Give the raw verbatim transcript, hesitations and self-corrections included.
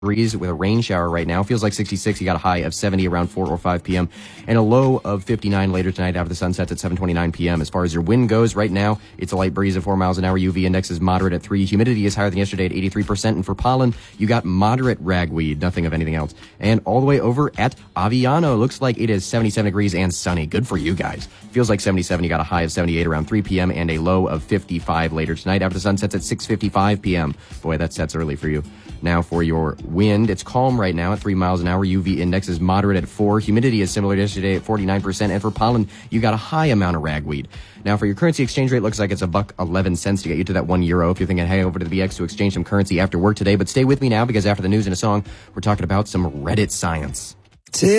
degrees with a rain shower right now. Feels like sixty-six. You got a high of seventy around four or five p.m. and a low of fifty-nine later tonight after the sun sets at seven twenty-nine p.m. As far as your wind goes right now, it's a light breeze of four miles an hour. U V index is moderate at three. Humidity is higher than yesterday at eighty-three percent. And for pollen, you got moderate ragweed, nothing of anything else. And all the way over at Aviano, looks like it is seventy-seven degrees and sunny. Good for you guys. Feels like seventy-seven. You got a high of seventy-eight around three p.m. and a low of fifty-five later tonight after the sun sets at six fifty-five p.m. Boy, that sets early for you. Now for your wind, it's calm right now at three miles an hour. U V index is moderate at four. Humidity is similar to yesterday at forty-nine percent. And for pollen, you got a high amount of ragweed. Now for your currency exchange rate, looks like it's a buck eleven cents to get you to that one euro. If you're thinking, hey, over to the B X to exchange some currency after work today. But stay with me now, because after the news and a song, we're talking about some Reddit science.